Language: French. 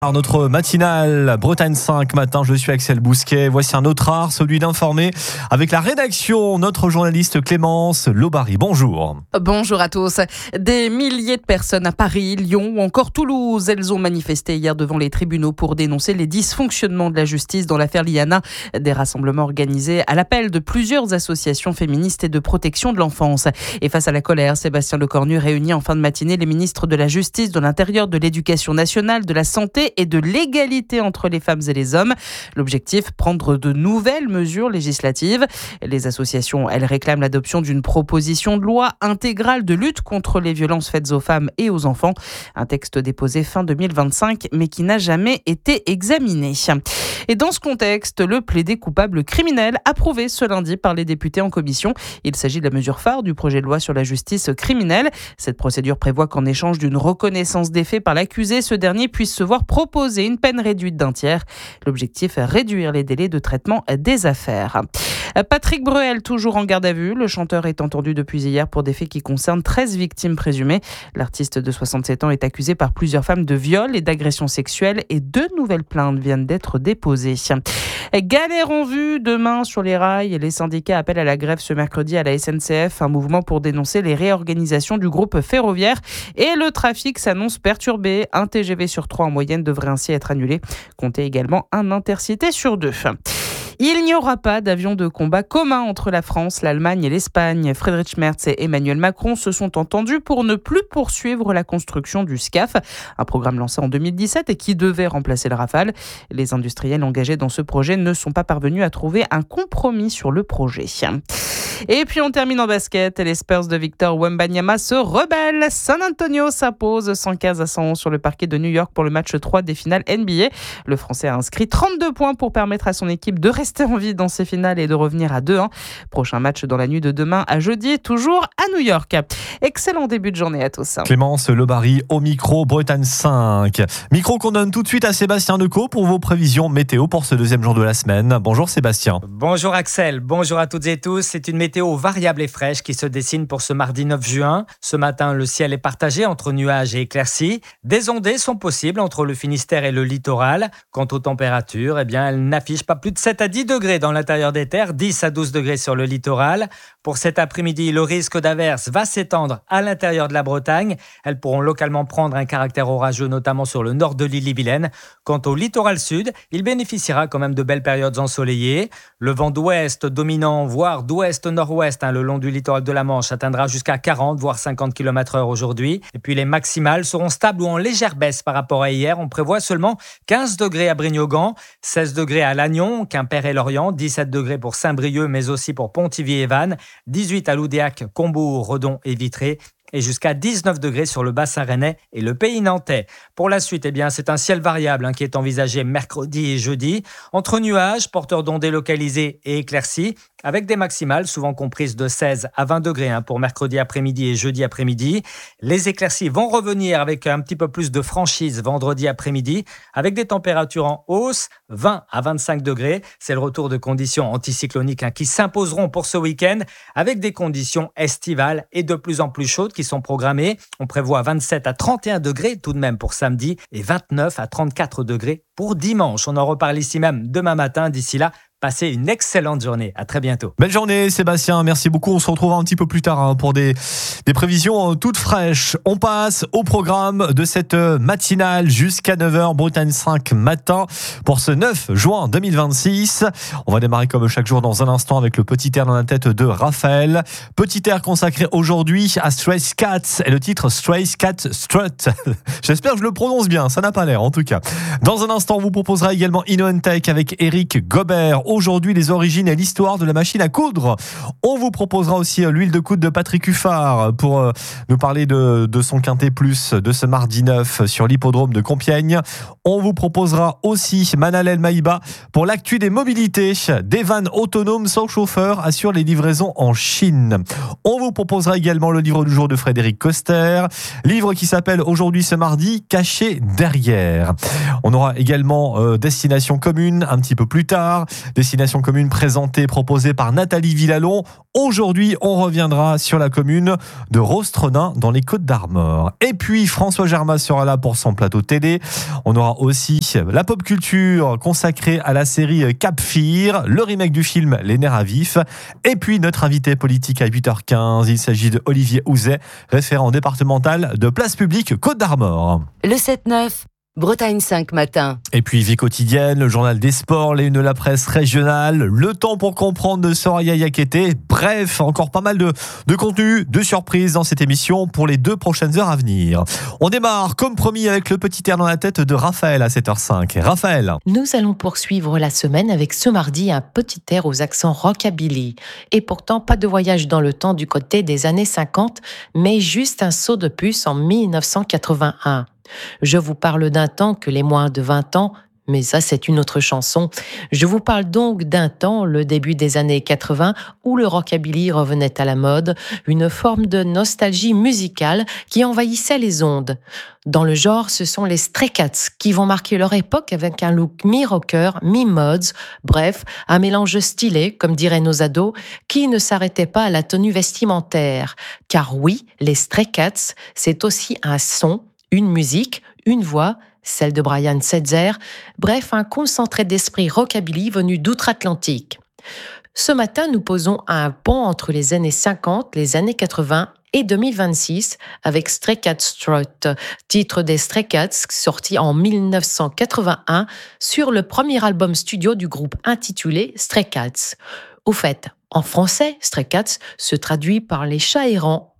Notre matinale Bretagne 5 matin, je suis Axel Bousquet. Voici un autre art, celui d'informer avec la rédaction, notre journaliste Clémence Lobary. Bonjour. Bonjour à tous. Des milliers de personnes à Paris, Lyon ou encore Toulouse, elles ont manifesté hier devant les tribunaux pour dénoncer les dysfonctionnements de la justice dans l'affaire Liana. Des rassemblements organisés à l'appel de plusieurs associations féministes et de protection de l'enfance. Et face à la colère, Sébastien Lecornu réunit en fin de matinée les ministres de la Justice, de l'Intérieur, de l'Éducation nationale, de la Santé et de l'égalité entre les femmes et les hommes. L'objectif, prendre de nouvelles mesures législatives. Les associations, elles réclament l'adoption d'une proposition de loi intégrale de lutte contre les violences faites aux femmes et aux enfants. Un texte déposé fin 2025, mais qui n'a jamais été examiné. Et dans ce contexte, le plaidé coupable criminel approuvé ce lundi par les députés en commission. Il s'agit de la mesure phare du projet de loi sur la justice criminelle. Cette procédure prévoit qu'en échange d'une reconnaissance des faits par l'accusé, ce dernier puisse se voir proposer une peine réduite d'un tiers. L'objectif est réduire les délais de traitement des affaires. Patrick Bruel, toujours en garde à vue. Le chanteur est entendu depuis hier pour des faits qui concernent 13 victimes présumées. L'artiste de 67 ans est accusé par plusieurs femmes de viol et d'agression sexuelle et 2 nouvelles plaintes viennent d'être déposées. Galère en vue demain sur les rails. Les syndicats appellent à la grève ce mercredi à la SNCF, un mouvement pour dénoncer les réorganisations du groupe ferroviaire. Et le trafic s'annonce perturbé. Un TGV sur 3 en moyenne devrait ainsi être annulé. Comptez également un intercité sur 2. Il n'y aura pas d'avion de combat commun entre la France, l'Allemagne et l'Espagne. Friedrich Merz et Emmanuel Macron se sont entendus pour ne plus poursuivre la construction du SCAF, un programme lancé en 2017 et qui devait remplacer le Rafale. Les industriels engagés dans ce projet ne sont pas parvenus à trouver un compromis sur le projet. Et puis on termine en basket. Les Spurs de Victor Wembanyama se rebellent. San Antonio s'impose 115-111 sur le parquet de New York pour le match 3 des finales NBA. Le Français a inscrit 32 points pour permettre à son équipe de rester en vie dans ces finales et de revenir à 2-1. Prochain match dans la nuit de demain à jeudi, toujours à New York. Excellent début de journée à tous. Clémence Lobary au micro Bretagne 5. Micro qu'on donne tout de suite à Sébastien Decaux pour vos prévisions météo pour ce deuxième jour de la semaine. Bonjour Sébastien. Bonjour Axel, bonjour à toutes et tous. C'est une météo variable et fraîche qui se dessine pour ce mardi 9 juin. Ce matin, le ciel est partagé entre nuages et éclaircies. Des ondées sont possibles entre le Finistère et le littoral. Quant aux températures, elles n'affichent pas plus de 7 à 10 degrés dans l'intérieur des terres, 10 à 12 degrés sur le littoral. Pour cet après-midi, le risque d'averse va s'étendre à l'intérieur de la Bretagne. Elles pourront localement prendre un caractère orageux, notamment sur le nord de l'Ille-et-Vilaine. Quant au littoral sud, il bénéficiera quand même de belles périodes ensoleillées. Le vent d'ouest dominant, voire d'ouest-nord-ouest, le long du littoral de la Manche, atteindra jusqu'à 40 voire 50 km/h aujourd'hui. Et puis les maximales seront stables ou en légère baisse par rapport à hier. On prévoit seulement 15 degrés à Brignogan, 16 degrés à Lannion, Quimper et Lorient, 17 degrés pour Saint-Brieuc, mais aussi pour Pontivy et Vannes, 18 à Loudéac, Combourg, Redon et Vitré, et jusqu'à 19 degrés sur le bassin rennais et le pays nantais. Pour la suite, c'est un ciel variable qui est envisagé mercredi et jeudi, entre nuages, porteurs d'ondées localisées et éclaircies, avec des maximales souvent comprises de 16 à 20 degrés pour mercredi après-midi et jeudi après-midi. Les éclaircies vont revenir avec un petit peu plus de franchise vendredi après-midi, avec des températures en hausse, 20 à 25 degrés. C'est le retour de conditions anticycloniques qui s'imposeront pour ce week-end, avec des conditions estivales et de plus en plus chaudes qui sont programmées. On prévoit 27 à 31 degrés tout de même pour samedi et 29 à 34 degrés pour dimanche. On en reparle ici même demain matin. D'ici là, passez une excellente journée. À très bientôt. Belle journée Sébastien, merci beaucoup. On se retrouvera un petit peu plus tard pour des prévisions toutes fraîches. On passe au programme de cette matinale jusqu'à 9h, Bretagne 5 matin pour ce 9 juin 2026. On va démarrer comme chaque jour dans un instant avec le petit air dans la tête de Raphaël. Petit air consacré aujourd'hui à Stray Cats et le titre Stray Cat Strut. J'espère que je le prononce bien, ça n'a pas l'air en tout cas. Dans un instant, on vous proposera également InnoTech avec Eric Gobert. Aujourd'hui, les origines et l'histoire de la machine à coudre. On vous proposera aussi l'huile de coude de Patrick Huffard pour nous parler de son Quintet Plus de ce mardi 9 sur l'hippodrome de Compiègne. On vous proposera aussi Manal Maïba pour l'actu des mobilités. Des vannes autonomes sans chauffeur assurent les livraisons en Chine. On vous proposera également le livre du jour de Frédéric Coster, livre qui s'appelle aujourd'hui ce mardi Caché derrière. On aura également Destination commune un petit peu plus tard, des Destination commune présentée, proposée par Nathalie Villalon. Aujourd'hui, on reviendra sur la commune de Rostredun dans les Côtes-d'Armor. Et puis, François Germain sera là pour son plateau télé. On aura aussi la pop culture consacrée à la série Cap Fear, le remake du film Les Nerfs à vif. Et puis, notre invité politique à 8h15. Il s'agit de Olivier Houzet, référent départemental de Place Publique Côtes-d'Armor. Le 7-9. Bretagne 5 matin. Et puis vie quotidienne, le journal des sports, les une de la presse régionale, le temps pour comprendre de Soraya Yakété. Bref, encore pas mal de contenu, de surprises dans cette émission pour les 2 prochaines heures à venir. On démarre comme promis avec le petit air dans la tête de Raphaël à 7h05. Raphaël. Nous allons poursuivre la semaine avec ce mardi un petit air aux accents rockabilly. Et pourtant pas de voyage dans le temps du côté des années 50, mais juste un saut de puce en 1981. Je vous parle d'un temps que les moins de 20 ans, mais ça c'est une autre chanson. Je vous parle donc d'un temps, le début des années 80, où le rockabilly revenait à la mode, une forme de nostalgie musicale qui envahissait les ondes. Dans le genre, ce sont les Stray Cats qui vont marquer leur époque avec un look mi-rocker, mi-mods, bref, un mélange stylé, comme diraient nos ados, qui ne s'arrêtait pas à la tenue vestimentaire. Car oui, les Stray Cats, c'est aussi un son, une musique, une voix, celle de Brian Setzer, bref, un concentré d'esprit rockabilly venu d'outre-Atlantique. Ce matin, nous posons un pont entre les années 50, les années 80 et 2026 avec Stray Cats Strut, titre des Stray Cats sorti en 1981 sur le premier album studio du groupe intitulé Stray Cats. Au fait, en français, Stray Cats se traduit par les chats errants